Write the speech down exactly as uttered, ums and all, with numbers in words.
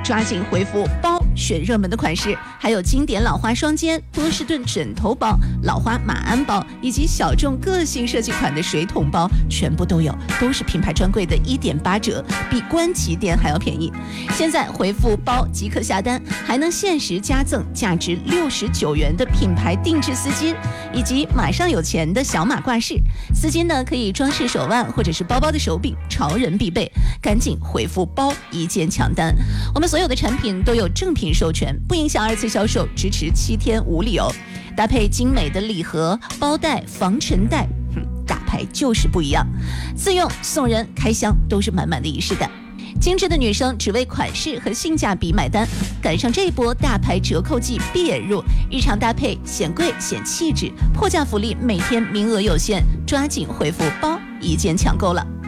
抓紧回复包选热门的款式，还有经典老花双肩、波士顿枕头包、老花马鞍包以及小众个性设计款的水桶包，全部都有，都是品牌专柜的 一点八折，比官旗店还要便宜。现在回复包即可下单，还能限时加赠价值六十九元的品牌定制丝巾，以及马上有钱的小马挂饰。丝巾呢可以装饰手腕或者是包包的手柄，潮人必备。赶紧回复包一键抢单，我们所有的产品都有正品授权，不影响二次销售，支持七天无理由。搭配精美的礼盒、包袋、防尘袋，哼，大牌就是不一样。自用、送人、开箱都是满满的仪式感。精致的女生只为款式和性价比买单，赶上这一波大牌折扣季闭眼入，日常搭配显贵显气质，破价福利每天名额有限，抓紧回复包一键抢购了。